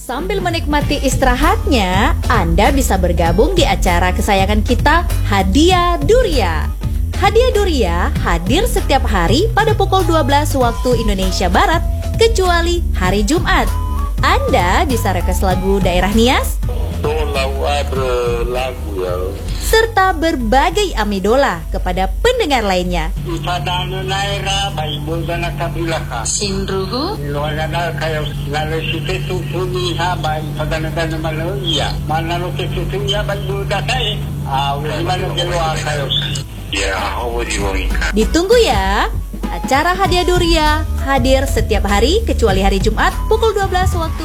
Sambil menikmati istirahatnya, Anda bisa bergabung di acara kesayangan kita, Hadiah Duria. Hadiah Duria hadir setiap hari pada pukul 12 waktu Indonesia Barat, kecuali hari Jumat. Anda bisa request lagu daerah Nias, lagu ya. serta berbagai amidola kepada pendengar lainnya. Ipadano naira baibul dana kabilaka. Sinruhu Luana kayo nalusite susuni ha bai padana dana maloya. Manano ke susunya baibul datai. Wala mano kelua kayo. Ya, hawo diwongika. Ditunggu ya. Acara Hadiah Duria hadir setiap hari kecuali hari Jumat pukul 12 waktu